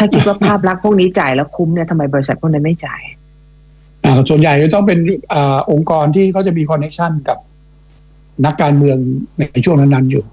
ถ้าคิดว่าภาพลักษณ์พวกนี้จ่ายแล้วคุ้มเนี่ยทำไมบริษัทพวกนั้นไม่จ่ายส่วนใหญ่จะต้องเป็นองค์กรที่เขาจะมีคอนเนคชั่นกับนักการเมืองในช่วงนั้นๆอยู่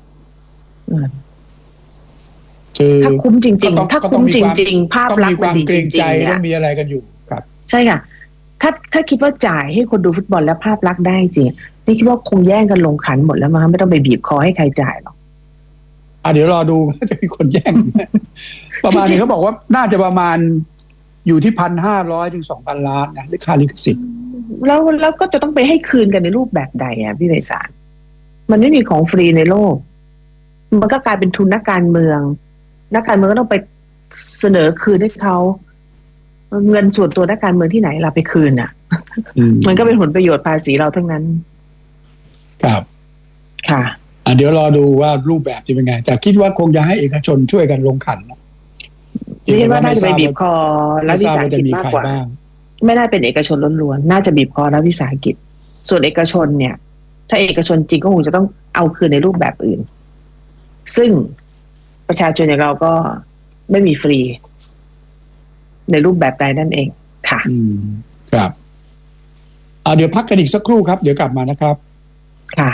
ถ้าคุ้มจริงๆถ้าคุ้มจริงๆภาพลักษณ์มันดีจริงๆเนี่ยต้องมีอะไรกันอยู่ครับใช่ค่ะถ้าคิดว่าจ่ายให้คนดูฟุตบอลแล้วภาพลักษณ์ได้จริงนี่คิดว่าคงแย่งกันลงขันหมดแล้วมั้งไม่ต้องไปบีบคอให้ใครจ่ายหรอกเดี๋ยวรอดูว่าจะมีคนแย่ง ประมาณนี้เขาบอกว่าน่าจะประมาณอยู่ที่1,500 ถึง 2,000 ล้านนะค่าลิขสิทธิ์แล้วก็จะต้องไปให้คืนกันในรูปแบบใดพี่ไพศาลมันไม่มีของฟรีในโลกมันก็กลายเป็นทุนนักการเมืองก็ต้องไปเสนอคืนให้เขาเงินส่วนตัวนักการเมืองที่ไหนเราไปคืนมันก็เป็นผลประโยชน์ภาษีเราทั้งนั้นครับค่ะเดี๋ยวรอดูว่ารูปแบบจะเป็นไงแต่คิดว่าคงจะให้เอกชนช่วยกันลงขันนะคิดว่าน่าจะไปบีบคอรัฐวิสาหกิจมากกว่าไม่น่าเป็นเอกชนล้วนๆน่าจะบีบคอรัฐวิสาหกิจส่วนเอกชนเนี่ยถ้าเอกชนจริงก็คงจะต้องเอาคืนในรูปแบบอื่นซึ่งประชาชนอย่างเราก็ไม่มีฟรีในรูปแบบใดนั่นเองค่ะครับเดี๋ยวพักกันอีกสักครู่ครับเดี๋ยวกลับมานะครับค่ะ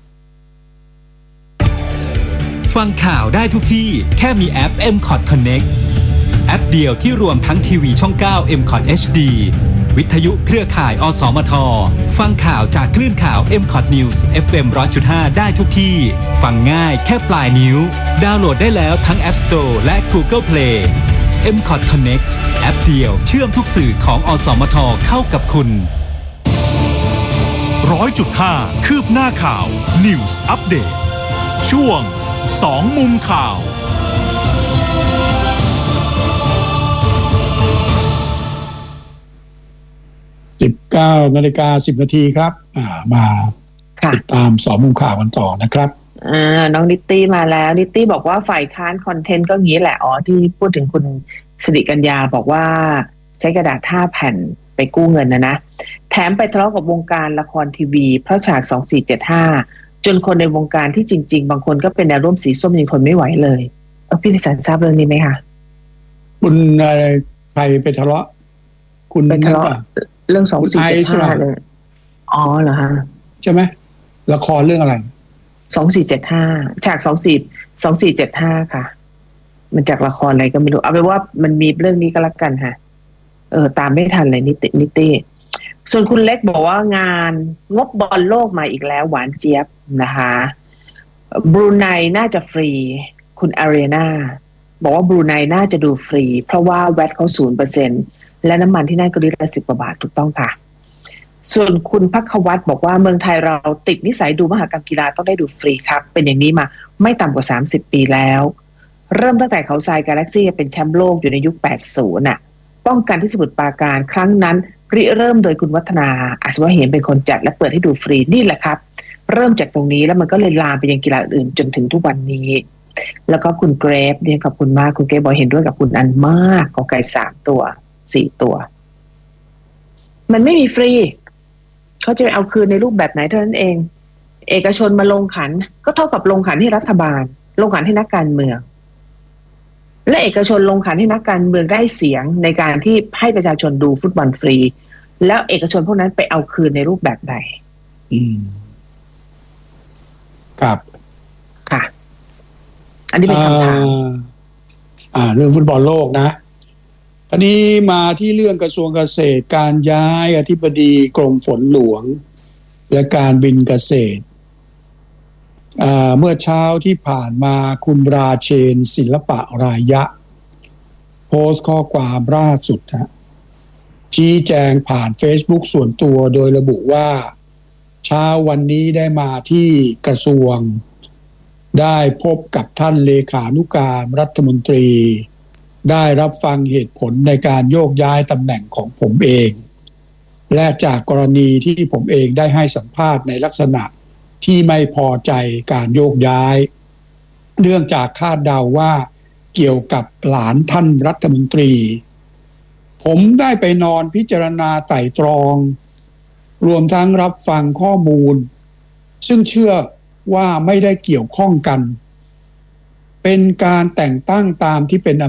ฟังข่าวได้ทุกที่แค่มีแอป MCOT Connect แอปเดียวที่รวมทั้งทีวีช่อง 9 MCOT HD วิทยุเครือข่ายอสมทฟังข่าวจากคลื่นข่าว MCOT News FM 100.5 ได้ทุกที่ฟังง่ายแค่ปลายนิ้วดาวน์โหลดได้แล้วทั้ง App Store และ Google Play MCOT Connect แอปเดียวเชื่อมทุกสื่อของอสมทเข้ากับคุณ 100.5 คืบหน้าข่าว News Update ช่วง2 มุมข่าว 19:10 น.ครับมาติดตาม2 มุมข่าวกันต่อนะครับน้องนิตตี้มาแล้วนิตตี้บอกว่าฝ่ายค้านคอนเทนต์ก็งี้แหละที่พูดถึงคุณสิริกัญญาบอกว่าใช้กระดาษ5 แผ่นไปกู้เงินนะแถมไปทะเลาะกับวงการละครทีวีเพราะฉาก2475จนคนในวงการที่จริงๆบางคนก็เป็นแนวร่วมสีส้มยังทนไม่ไหวเลยพี่ไพศาลทราบเรื่องนี้ไหมคะคุณใครไปทะเลาะคุณไปทะเลาะเรื่อง2475เลยเหรอฮะใช่ไหมละครเรื่องอะไร 2475ฉาก2475ค่ะมันจากละครอะไรก็ไม่รู้เอาไปว่ามันมีเรื่องนี้ก็แล้วกันค่ะตามไม่ทันเลยนิตี้ส่วนคุณเล็กบอกว่างานงบบอลโลกมาอีกแล้วหวานเจี๊ยบนะคะบรูไนน่าจะฟรีคุณอารีนาบอกว่าบรูไนน่าจะดูฟรีเพราะว่าแวตเขา 0% และน้ำมันที่นั่นก็ลิตรละ10 กว่าบาทถูกต้องค่ะส่วนคุณภัควัตรบอกว่าเมืองไทยเราติดนิสัยดูมหกรรมกีฬาต้องได้ดูฟรีครับเป็นอย่างนี้มาไม่ต่ำกว่า30 ปีแล้วเริ่มตั้งแต่เขาทรายกาแล็กซี่เป็นแชมป์โลกอยู่ในยุค80ป้องกันที่สมุทรปราการครั้งนั้นริเริ่มโดยคุณวัฒนาอัศวะเหมเป็นคนจัดและเปิดให้ดูฟรีนี่แหละครับเริ่มจากตรงนี้แล้วมันก็เลยลามไปยังกีฬาอื่นจนถึงทุกวันนี้แล้วก็คุณเกรฟเนี่ยขอบคุณมากคุณเกรฟบอกเห็นด้วยกับคุณอันมากขอไก่3 ตัว 4 ตัวมันไม่มีฟรีเขาจะเอาคืนในรูปแบบไหนเท่านั้นเองเอกชนมาลงขันก็เท่ากับลงขันให้รัฐบาลลงขันให้นักการเมืองและเอกชนลงขันให้นักการเมืองได้เสียงในการที่ให้ประชาชนดูฟุตบอลฟรีแล้วเอกชนพวกนั้นไปเอาคืนในรูปแบบใดครับค่ะอันนี้เป็นคำถามเรื่องฟุตบอลโลกนะทีนี้มาที่เรื่องกระทรวงเกษตรการย้ายอธิบดีกรมฝนหลวงและการบินเกษตรเมื่อเช้าที่ผ่านมาคุณราเชนศิลปะรายะโพสต์ข้อความล่าสุดชี้แจงผ่าน Facebook ส่วนตัวโดยระบุว่าเช้าวันนี้ได้มาที่กระทรวงได้พบกับท่านเลขานุการรัฐมนตรีได้รับฟังเหตุผลในการโยกย้ายตำแหน่งของผมเองและจากกรณีที่ผมเองได้ให้สัมภาษณ์ในลักษณะที่ไม่พอใจการโยกย้ายเนื่องจากคาดเดาว่าเกี่ยวกับหลานท่านรัฐมนตรีผมได้ไปนอนพิจารณาไตร่ตรองรวมทั้งรับฟังข้อมูลซึ่งเชื่อว่าไม่ได้เกี่ยวข้องกันเป็นการแต่งตั้งตามที่เป็นอ